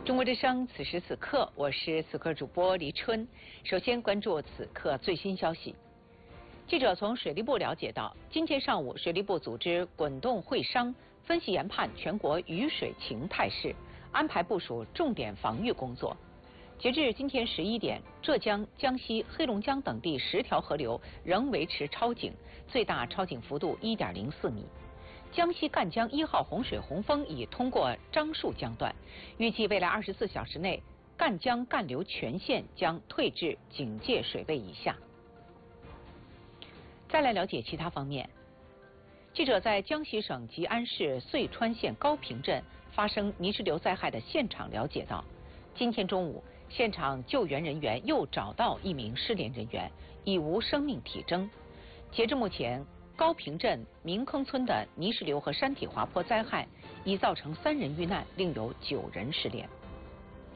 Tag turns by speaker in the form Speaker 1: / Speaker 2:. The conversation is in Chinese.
Speaker 1: 中国之声，此时此刻，我是此刻主播黎春。首先关注此刻最新消息。记者从水利部了解到，今天上午，水利部组织滚动会商，分析研判全国雨水情态势，安排部署重点防御工作。截至今天11点，浙江、江西、黑龙江等地10条河流仍维持超警，最大超警幅度1.04米。江西赣江1号洪水洪峰已通过樟树江段，预计未来24小时内，赣江干流全线将退至警戒水位以下。再来了解其他方面，记者在江西省吉安市遂川县高坪镇发生泥石流灾害的现场了解到，今天中午，现场救援人员又找到1名失联人员，已无生命体征。截至目前，高坪镇明坑村的泥石流和山体滑坡灾害已造成3人遇难，另有9人失联。